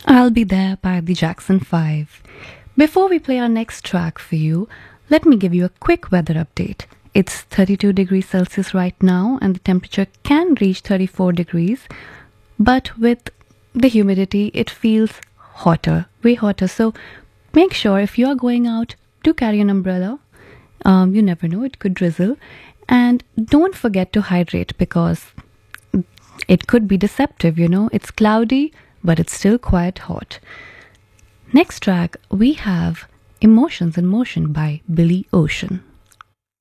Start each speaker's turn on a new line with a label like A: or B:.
A: I'll Be There by the Jackson 5. Before we play our next track for you, let me give you a quick weather update. It's 32 degrees Celsius right now, and the temperature can reach 34 degrees, but with the humidity, it feels hotter, way hotter. So make sure if you are going out, do carry an umbrella. You never know, it could drizzle. And don't forget to hydrate because it could be deceptive, It's cloudy, but it's still quite hot. Next track, we have Emotions in Motion by Billy Ocean.